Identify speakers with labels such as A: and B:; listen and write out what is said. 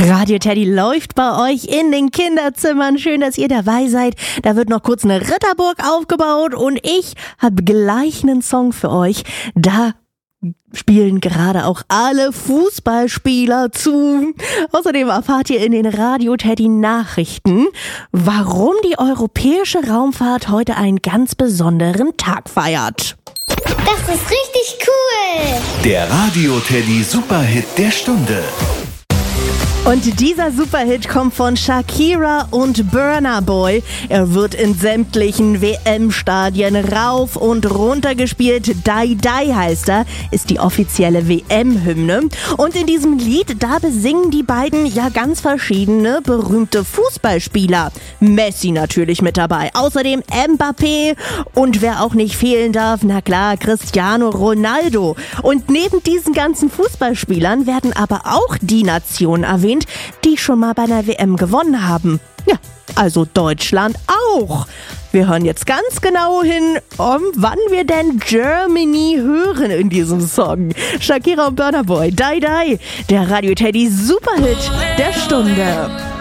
A: Radio Teddy läuft bei euch in den Kinderzimmern. Schön, dass ihr dabei seid. Da wird noch kurz eine Ritterburg aufgebaut und ich habe gleich einen Song für euch. Da spielen gerade auch alle Fußballspieler zu. Außerdem erfahrt ihr in den Radio Teddy Nachrichten, warum die europäische Raumfahrt heute einen ganz besonderen Tag feiert.
B: Das ist richtig cool!
C: Der Radio Teddy Superhit der Stunde.
A: Und dieser Superhit kommt von Shakira und Burna Boy. Er wird in sämtlichen WM-Stadien rauf und runter gespielt. Die Die heißt er, ist die offizielle WM-Hymne. Und in diesem Lied, da besingen die beiden ja ganz verschiedene berühmte Fußballspieler. Messi natürlich mit dabei, außerdem Mbappé und wer auch nicht fehlen darf, na klar, Cristiano Ronaldo. Und neben diesen ganzen Fußballspielern werden aber auch die Nationen erwähnt, die schon mal bei einer WM gewonnen haben. Ja, also Deutschland auch. Wir hören jetzt ganz genau hin, wann wir denn Germany hören in diesem Song. Shakira und Burna Boy, Die Die, der Radio Teddy Superhit der Stunde.